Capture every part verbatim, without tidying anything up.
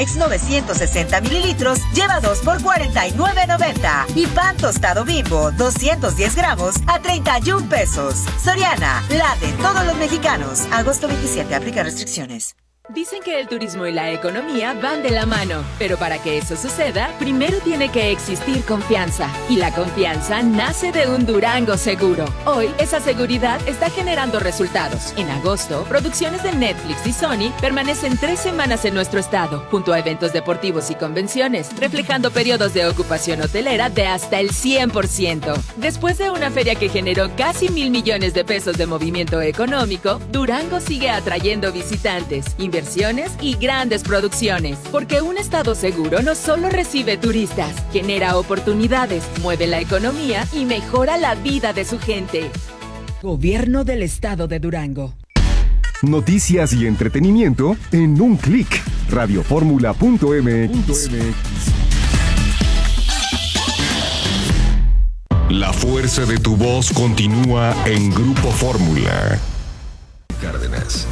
Chamex novecientos sesenta mililitros lleva dos por cuarenta y nueve noventa. Y pan tostado Bimbo doscientos diez gramos a treinta y un pesos. Soriana, la de todos los mexicanos. Agosto veintisiete, aplica restricciones. Dicen que el turismo y la economía van de la mano, pero para que eso suceda, primero tiene que existir confianza. Y la confianza nace de un Durango seguro. Hoy, esa seguridad está generando resultados. En agosto, producciones de Netflix y Sony permanecen tres semanas en nuestro estado, junto a eventos deportivos y convenciones, reflejando periodos de ocupación hotelera de hasta el cien por ciento. Después de una feria que generó casi mil millones de pesos de movimiento económico, Durango sigue atrayendo visitantes, inversiones y grandes producciones, porque un estado seguro no solo recibe turistas, genera oportunidades, mueve la economía y mejora la vida de su gente. Gobierno del Estado de Durango. Noticias y entretenimiento en un clic. radioformula punto m x. La fuerza de tu voz continúa en Grupo Fórmula. Cárdenas.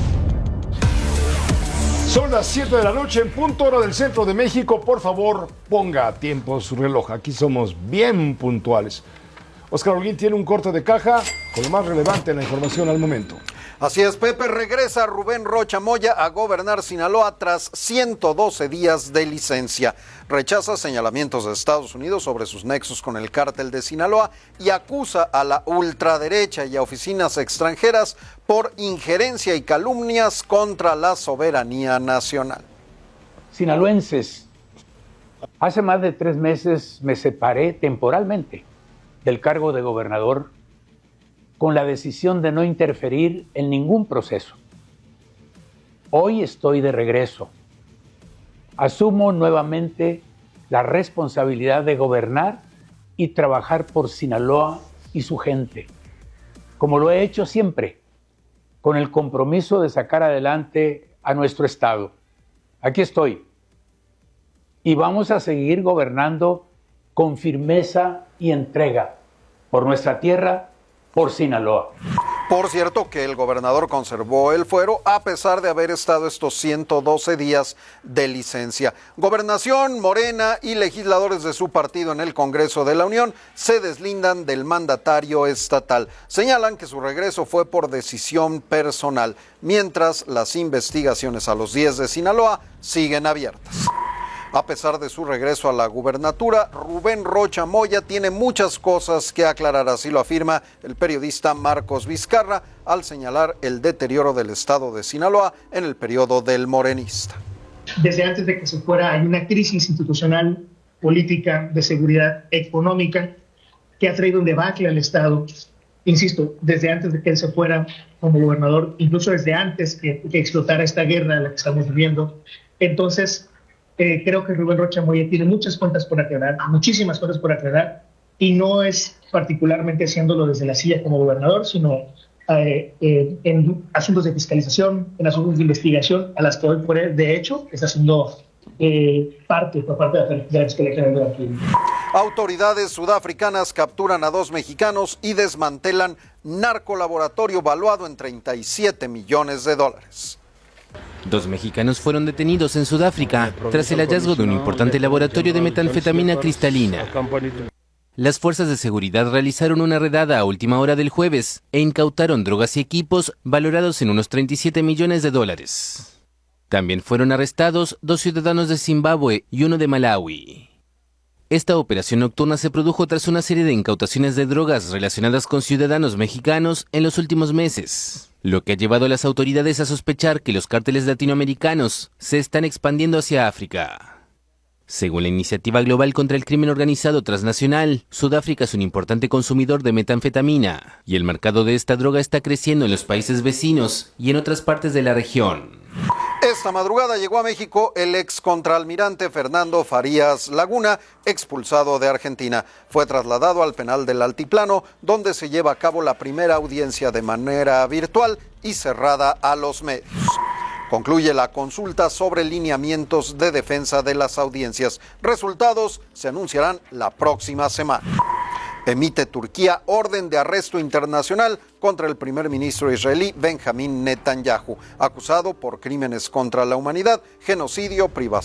Son las siete de la noche en punto hora del centro de México. Por favor, ponga a tiempo su reloj. Aquí somos bien puntuales. Oscar Holguín tiene un corte de caja con lo más relevante en la información al momento. Así es, Pepe. Regresa Rubén Rocha Moya a gobernar Sinaloa tras ciento doce días de licencia. Rechaza señalamientos de Estados Unidos sobre sus nexos con el cártel de Sinaloa y acusa a la ultraderecha y a oficinas extranjeras por injerencia y calumnias contra la soberanía nacional. Sinaloenses, hace más de tres meses me separé temporalmente del cargo de gobernador con la decisión de no interferir en ningún proceso. Hoy estoy de regreso. Asumo nuevamente la responsabilidad de gobernar y trabajar por Sinaloa y su gente, como lo he hecho siempre, con el compromiso de sacar adelante a nuestro estado. Aquí estoy. Y vamos a seguir gobernando con firmeza y entrega por nuestra tierra, por Sinaloa. Por cierto que el gobernador conservó el fuero a pesar de haber estado estos ciento doce días de licencia. Gobernación, Morena y legisladores de su partido en el Congreso de la Unión se deslindan del mandatario estatal. Señalan que su regreso fue por decisión personal, mientras las investigaciones a los diez de Sinaloa siguen abiertas. A pesar de su regreso a la gubernatura, Rubén Rocha Moya tiene muchas cosas que aclarar, así lo afirma el periodista Marcos Vizcarra al señalar el deterioro del estado de Sinaloa en el periodo del morenista. Desde antes de que se fuera hay una crisis institucional, política, de seguridad económica que ha traído un debacle al estado. Insisto, desde antes de que él se fuera como gobernador, incluso desde antes que, que explotara esta guerra en la que estamos viviendo. Entonces, Eh, creo que Rubén Rocha Moya tiene muchas cuentas por aclarar, muchísimas cosas por aclarar, y no es particularmente haciéndolo desde la silla como gobernador, sino eh, eh, en asuntos de fiscalización, en asuntos de investigación, a las que hoy por él, de hecho, está haciendo eh, parte por parte de la, de la Fiscalía General de la República. Autoridades sudafricanas capturan a dos mexicanos y desmantelan narcolaboratorio valuado en treinta y siete millones de dólares. Dos mexicanos fueron detenidos en Sudáfrica tras el hallazgo de un importante laboratorio de metanfetamina cristalina. Las fuerzas de seguridad realizaron una redada a última hora del jueves e incautaron drogas y equipos valorados en unos treinta y siete millones de dólares. También fueron arrestados dos ciudadanos de Zimbabue y uno de Malawi. Esta operación nocturna se produjo tras una serie de incautaciones de drogas relacionadas con ciudadanos mexicanos en los últimos meses, lo que ha llevado a las autoridades a sospechar que los cárteles latinoamericanos se están expandiendo hacia África. Según la Iniciativa Global contra el Crimen Organizado Transnacional, Sudáfrica es un importante consumidor de metanfetamina y el mercado de esta droga está creciendo en los países vecinos y en otras partes de la región. Esta madrugada llegó a México el ex contraalmirante Fernando Farías Laguna, expulsado de Argentina. Fue trasladado al penal del Altiplano, donde se lleva a cabo la primera audiencia de manera virtual y cerrada a los medios. Concluye la consulta sobre lineamientos de defensa de las audiencias. Resultados se anunciarán la próxima semana. Emite Turquía orden de arresto internacional contra el primer ministro israelí Benjamín Netanyahu, acusado por crímenes contra la humanidad, genocidio, privación